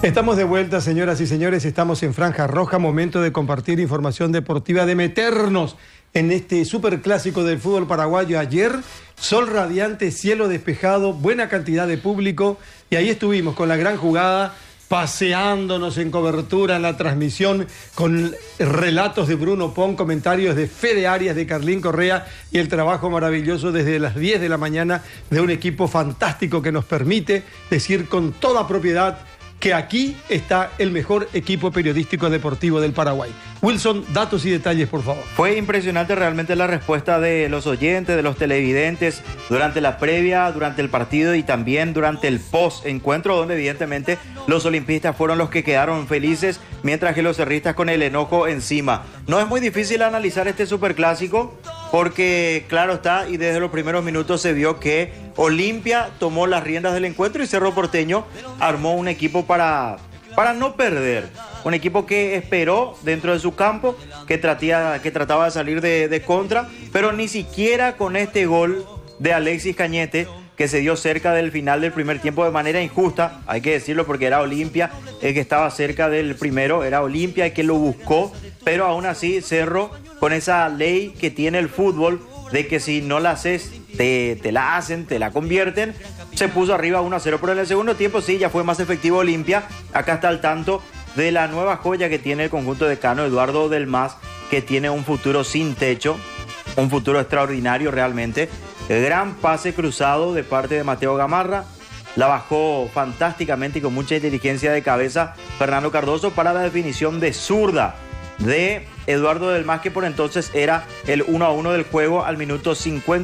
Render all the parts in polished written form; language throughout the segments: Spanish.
Estamos de vuelta, señoras y señores, estamos en Franja Roja, momento de compartir información deportiva, de meternos en este superclásico del fútbol paraguayo. Ayer, sol radiante, cielo despejado, buena cantidad de público, y ahí estuvimos con la gran jugada, paseándonos en cobertura en la transmisión, con relatos de Bruno Pon, comentarios de Fede Arias, de Carlín Correa, y el trabajo maravilloso desde las 10 de la mañana de un equipo fantástico que nos permite decir con toda propiedad que aquí está el mejor equipo periodístico deportivo del Paraguay. Wilson, datos y detalles, por favor. Fue impresionante realmente la respuesta de los oyentes, de los televidentes, durante la previa, durante el partido y también durante el post-encuentro, donde evidentemente los olimpistas fueron los que quedaron felices, mientras que los cerristas con el enojo encima. No es muy difícil analizar este superclásico, porque claro está, y desde los primeros minutos se vio que Olimpia tomó las riendas del encuentro y Cerro Porteño armó un equipo para no perder. Un equipo que esperó dentro de su campo, que trataba de salir de contra, pero ni siquiera con este gol de Alexis Cañete, que se dio cerca del final del primer tiempo de manera injusta, hay que decirlo, porque era Olimpia el que estaba cerca del primero, era Olimpia el que lo buscó, pero aún así Cerro, con esa ley que tiene el fútbol, de que si no la haces, te la hacen, te la convierten, se puso arriba 1-0, pero en el segundo tiempo sí, ya fue más efectivo Olimpia. Acá está al tanto de la nueva joya que tiene el conjunto de Cano, Eduardo Del Mas, que tiene un futuro sin techo, un futuro extraordinario realmente. El gran pase cruzado de parte de Mateo Gamarra, la bajó fantásticamente y con mucha inteligencia de cabeza Fernando Cardoso para la definición de zurda de Eduardo Del Mas, que por entonces era el 1-1 del juego al minuto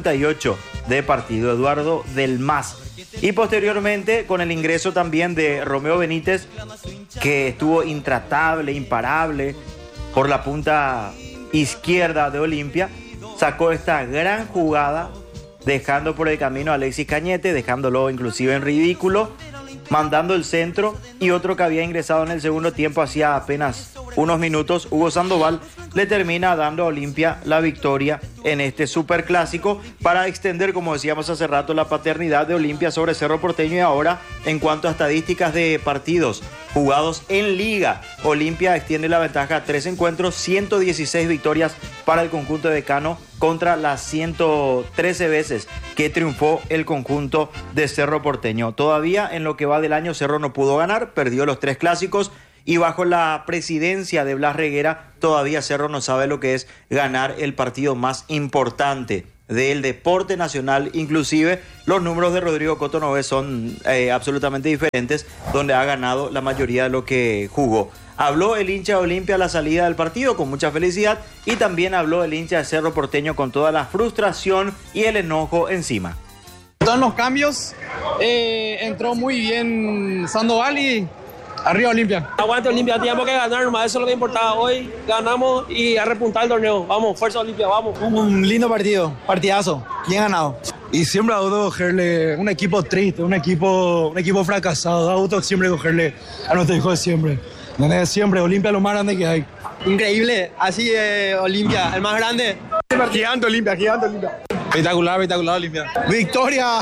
58 de partido. Eduardo Del Mas. Y posteriormente con el ingreso también de Romeo Benítez, que estuvo intratable, imparable por la punta izquierda de Olimpia, sacó esta gran jugada, dejando por el camino a Alexis Cañete, dejándolo inclusive en ridículo, mandando el centro, y otro que había ingresado en el segundo tiempo hacía apenas unos minutos, Hugo Sandoval, le termina dando a Olimpia la victoria en este superclásico para extender, como decíamos hace rato, la paternidad de Olimpia sobre Cerro Porteño. Y ahora, en cuanto a estadísticas de partidos jugados en liga, Olimpia extiende la ventaja a 3 encuentros, 116 victorias para el conjunto de Cano contra las 113 veces que triunfó el conjunto de Cerro Porteño. Todavía en lo que va del año Cerro no pudo ganar, perdió los 3 clásicos, y bajo la presidencia de Blas Reguera todavía Cerro no sabe lo que es ganar el partido más importante del deporte nacional. Inclusive los números de Rodrigo Cotonové son absolutamente diferentes, donde ha ganado la mayoría de lo que jugó. Habló el hincha de Olimpia a la salida del partido con mucha felicidad, y también habló el hincha de Cerro Porteño con toda la frustración y el enojo encima. Todos los cambios, entró muy bien Sandoval y arriba Olimpia. Aguante Olimpia, teníamos que ganar nomás, eso es lo que importaba. Hoy ganamos y a repuntar el torneo. Vamos, fuerza Olimpia, vamos. Un lindo partido, partidazo, bien ganado. Y siempre da gusto cogerle un equipo triste, un equipo fracasado. Da gusto siempre cogerle a nuestro hijo de siempre. Siempre, Olimpia lo más grande que hay. Increíble, así Olimpia, el más grande. Gigante Olimpia. Espectacular Olimpia. Victoria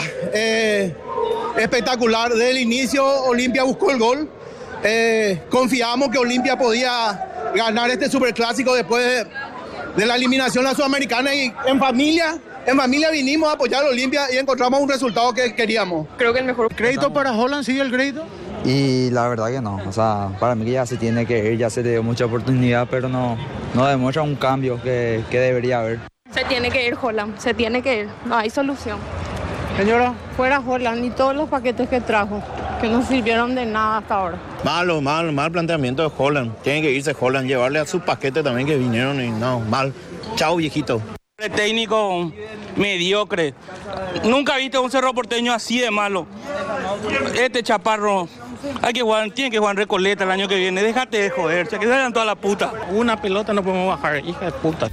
espectacular. Desde el inicio Olimpia buscó el gol. Confiamos que Olimpia podía ganar este superclásico después de la eliminación a la Sudamericana, y en familia vinimos a apoyar a Olimpia y encontramos un resultado que queríamos. Creo que el mejor. ¿Crédito para Holland? ¿Sigue el crédito? Y la verdad que no, o sea, para mí ya se tiene que ir, ya se le dio mucha oportunidad, pero no demuestra un cambio que debería haber. Se tiene que ir Holland, se tiene que ir, no hay solución. Señora. Fuera Holland y todos los paquetes que trajo, que no sirvieron de nada hasta ahora. Mal planteamiento de Holland. Tiene que irse Holland, llevarle a sus paquetes también que vinieron y no, mal. Chao, viejito. El técnico mediocre. Nunca viste un Cerro Porteño así de malo. Este chaparro, tiene que jugar en Recoleta el año que viene. Déjate de joder, se quedan toda la puta. Una pelota no podemos bajar, hija de puta.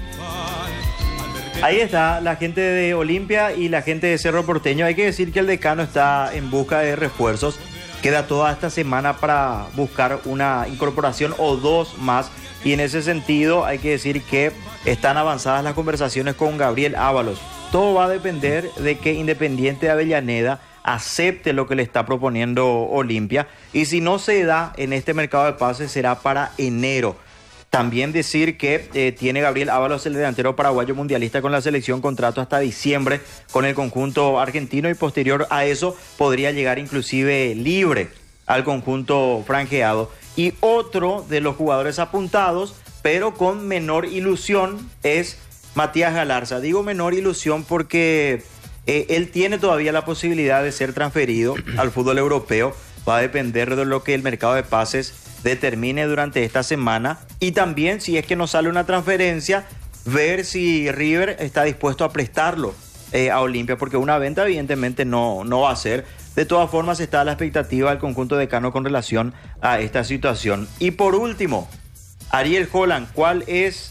Ahí está la gente de Olimpia y la gente de Cerro Porteño. Hay que decir que el decano está en busca de refuerzos. Queda toda esta semana para buscar una incorporación o 2 más. Y en ese sentido hay que decir que están avanzadas las conversaciones con Gabriel Ábalos. Todo va a depender de que Independiente de Avellaneda acepte lo que le está proponiendo Olimpia. Y si no se da en este mercado de pases, será para enero. También decir que tiene Gabriel Ábalos, el delantero paraguayo mundialista con la selección, contrato hasta diciembre con el conjunto argentino, y posterior a eso podría llegar inclusive libre al conjunto franjeado. Y otro de los jugadores apuntados, pero con menor ilusión, es Matías Galarza. Digo menor ilusión porque él tiene todavía la posibilidad de ser transferido al fútbol europeo. Va a depender de lo que el mercado de pases determine durante esta semana, y también, si es que no sale una transferencia, ver si River está dispuesto a prestarlo a Olimpia, porque una venta evidentemente no va a ser. De todas formas, está la expectativa del conjunto decano con relación a esta situación. Y por último, Ariel Holland, ¿cuál es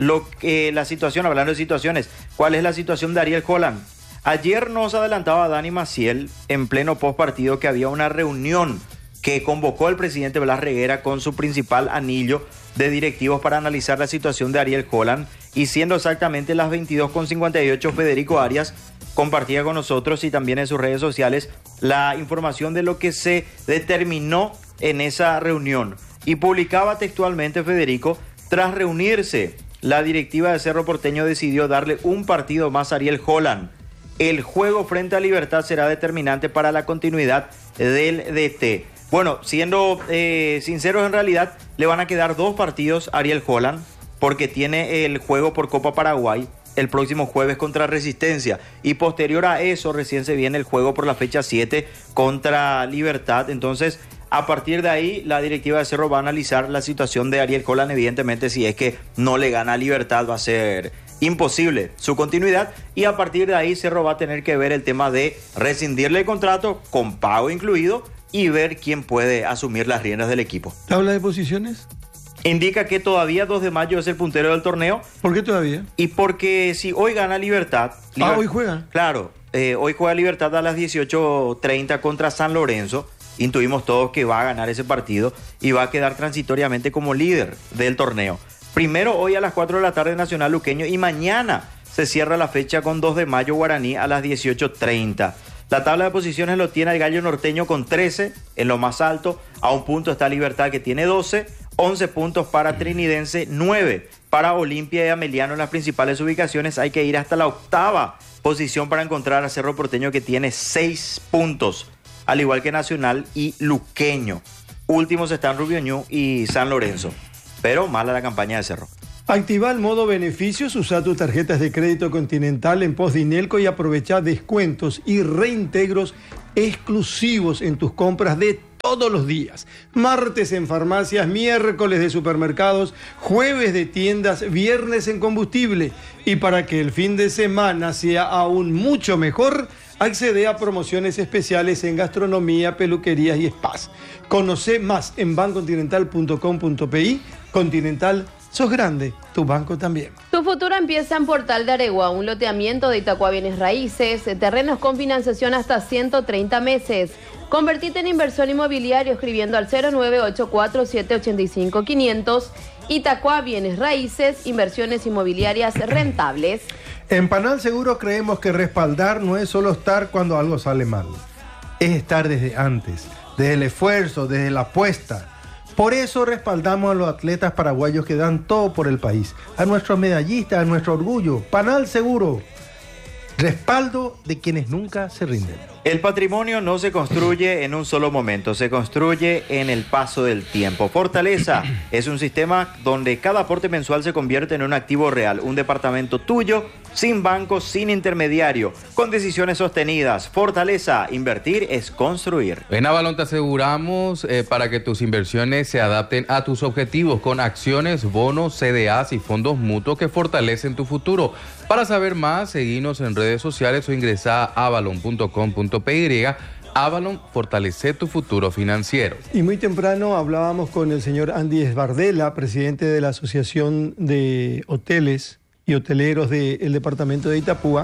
la situación? Hablando de situaciones, ¿cuál es la situación de Ariel Holland? Ayer nos adelantaba Dani Maciel en pleno post partido que había una reunión que convocó el presidente Blas Reguera con su principal anillo de directivos para analizar la situación de Ariel Holland, y siendo exactamente las 22:58, Federico Arias compartía con nosotros y también en sus redes sociales la información de lo que se determinó en esa reunión, y publicaba textualmente Federico: tras reunirse, la directiva de Cerro Porteño decidió darle un partido más a Ariel Holland. El juego frente a Libertad será determinante para la continuidad del DT. Bueno, siendo sinceros, en realidad le van a quedar 2 partidos a Ariel Holland, porque tiene el juego por Copa Paraguay el próximo jueves contra Resistencia, y posterior a eso recién se viene el juego por la fecha 7 contra Libertad. Entonces, a partir de ahí, la directiva de Cerro va a analizar la situación de Ariel Holland. Evidentemente, si es que no le gana a Libertad, va a ser imposible su continuidad, y a partir de ahí Cerro va a tener que ver el tema de rescindirle el contrato con pago incluido y ver quién puede asumir las riendas del equipo. ¿Tabla de posiciones? Indica que todavía 2 de mayo es el puntero del torneo. ¿Por qué todavía? Y porque si hoy gana Libertad... Hoy juega. Claro, hoy juega Libertad a las 18:30 contra San Lorenzo. Intuimos todos que va a ganar ese partido y va a quedar transitoriamente como líder del torneo. Primero hoy a las 4 de la tarde Nacional Luqueño, y mañana se cierra la fecha con 2 de mayo Guaraní a las 18:30. La tabla de posiciones lo tiene el Gallo Norteño con 13 en lo más alto. A un punto está Libertad, que tiene 12, 11 puntos para Trinidense, 9 para Olimpia y Ameliano en las principales ubicaciones. Hay que ir hasta la 8ª posición para encontrar a Cerro Porteño, que tiene 6 puntos, al igual que Nacional y Luqueño. Últimos están Rubio Ñu y San Lorenzo, pero mala la campaña de Cerro. Activa el modo beneficios, usa tus tarjetas de crédito Continental en pos de Inelco y aprovecha descuentos y reintegros exclusivos en tus compras de todos los días. Martes en farmacias, miércoles de supermercados, jueves de tiendas, viernes en combustible. Y para que el fin de semana sea aún mucho mejor, accede a promociones especiales en gastronomía, peluquerías y spas. Conoce más en bancontinental.com.pi. Continental, sos grande, tu banco también. Tu futuro empieza en Portal de Aregua, un loteamiento de Itacua Bienes Raíces, terrenos con financiación hasta 130 meses. Convertite en inversión inmobiliario escribiendo al 0984-785-500. Itacua Bienes Raíces, inversiones inmobiliarias rentables. En Panal Seguro creemos que respaldar no es solo estar cuando algo sale mal. Es estar desde antes, desde el esfuerzo, desde la apuesta. Por eso respaldamos a los atletas paraguayos que dan todo por el país, a nuestros medallistas, a nuestro orgullo. Panal Seguro, respaldo de quienes nunca se rinden. El patrimonio no se construye en un solo momento, se construye en el paso del tiempo. Fortaleza es un sistema donde cada aporte mensual se convierte en un activo real, un departamento tuyo, sin banco, sin intermediario, con decisiones sostenidas. Fortaleza, invertir es construir. En Avalon te aseguramos para que tus inversiones se adapten a tus objetivos con acciones, bonos, CDAs y fondos mutuos que fortalecen tu futuro. Para saber más, seguinos en redes sociales o ingresa a avalon.com.py. Avalon, fortalece tu futuro financiero. Y muy temprano hablábamos con el señor Andy Esbardela, presidente de la Asociación de Hoteles y Hoteleros del departamento de Itapúa,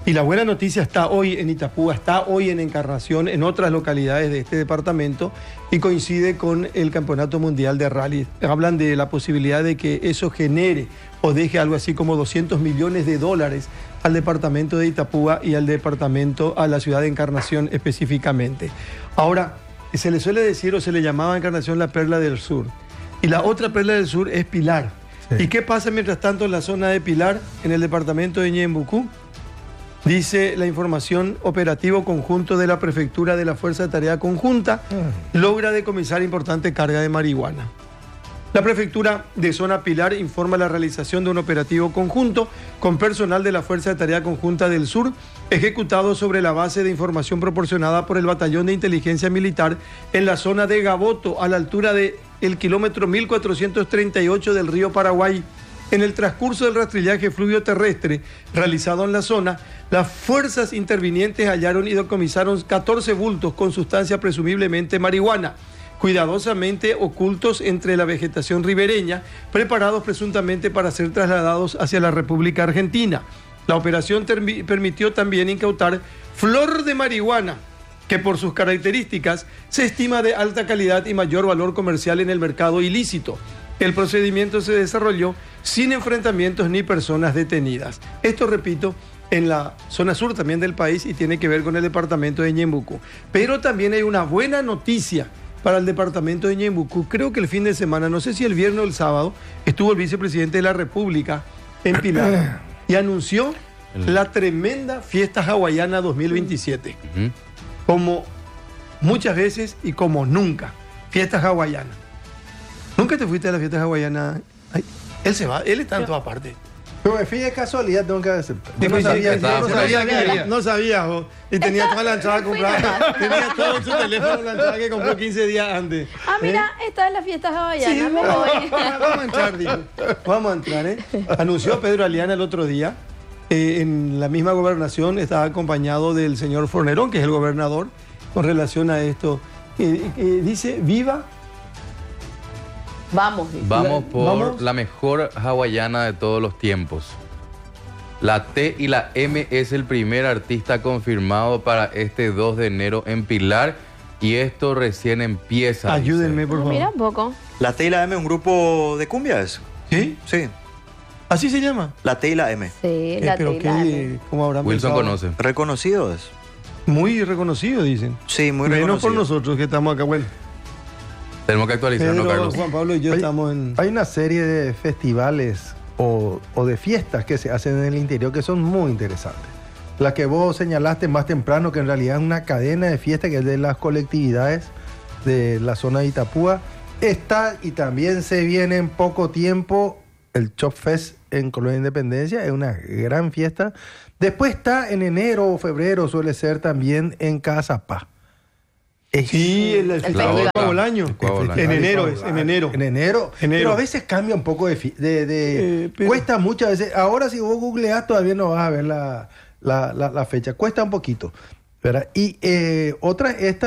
Y la buena noticia está hoy en Itapúa, está hoy en Encarnación, en otras localidades de este departamento, y coincide con el Campeonato Mundial de Rally. Hablan de la posibilidad de que eso genere o deje algo así como $200 millones al departamento de Itapúa y a la ciudad de Encarnación específicamente. Ahora, se le suele decir o se le llamaba a Encarnación la Perla del Sur. Y la otra Perla del Sur es Pilar. Sí. ¿Y qué pasa mientras tanto en la zona de Pilar, en el departamento de Ñembucú? Dice la información: operativo conjunto de la Prefectura de la Fuerza de Tarea Conjunta logra decomisar importante carga de marihuana. La Prefectura de Zona Pilar informa la realización de un operativo conjunto con personal de la Fuerza de Tarea Conjunta del Sur, ejecutado sobre la base de información proporcionada por el Batallón de Inteligencia Militar en la zona de Gaboto, a la altura del kilómetro 1438 del río Paraguay. En el transcurso del rastrillaje fluvio-terrestre realizado en la zona, las fuerzas intervinientes hallaron y decomisaron 14 bultos con sustancia presumiblemente marihuana, cuidadosamente ocultos entre la vegetación ribereña, preparados presuntamente para ser trasladados hacia la República Argentina. La operación permitió también incautar flor de marihuana, que por sus características se estima de alta calidad y mayor valor comercial en el mercado ilícito. El procedimiento se desarrolló sin enfrentamientos ni personas detenidas. Esto, repito, en la zona sur también del país, y tiene que ver con el departamento de Ñembucú. Pero también hay una buena noticia para el departamento de Ñembucú. Creo que el fin de semana, no sé si el viernes o el sábado, estuvo el vicepresidente de la República en Pilar y anunció la tremenda fiesta hawaiana 2027. Como muchas veces y como nunca, fiesta hawaiana. ¿Nunca te fuiste a la fiesta hawaiana? Ay, él se va, él está en todas partes. Pero me fui de casualidad, tengo que aceptar. No sabía, jo. Y tenía toda la entrada comprada. Tenía todo en su teléfono la entrada que compró 15 días antes. Ah, mira, esta es la fiesta hawaiana. Sí, vamos a entrar, dijo. Vamos a entrar, ¿eh? Anunció Pedro Aliana el otro día. En la misma gobernación estaba acompañado del señor Fornerón, que es el gobernador, con relación a esto. Dice, viva. Vamos por la mejor hawaiana de todos los tiempos. La T y la M es el primer artista confirmado para este 2 de enero en Pilar, y esto recién empieza. Ayúdenme, por favor. Mira un poco. La T y la M es un grupo de cumbia, ¿es? ¿Sí? Sí. ¿Así se llama? La T y la M. Sí, la T y la M. ¿Cómo habrán Wilson pensado? conoce. Reconocido es. Muy reconocido, dicen. Sí, muy menos reconocido. por nosotros que estamos acá. Bueno, Tenemos que actualizarnos, Pedro, Carlos. Juan Pablo y yo estamos en... Hay una serie de festivales o de fiestas que se hacen en el interior que son muy interesantes. La que vos señalaste más temprano, que en realidad es una cadena de fiestas que es de las colectividades de la zona de Itapúa. Está, y también se viene en poco tiempo, el Chop Fest en Colonia Independencia. Es una gran fiesta. Después está en enero o febrero, suele ser también en Casapá. Sí, el festival de Bolaño. En enero es, en enero. En enero. Pero a veces cambia un poco cuesta muchas veces. Ahora si vos googleás todavía no vas a ver la fecha. Cuesta un poquito, ¿verdad? Y otra, esta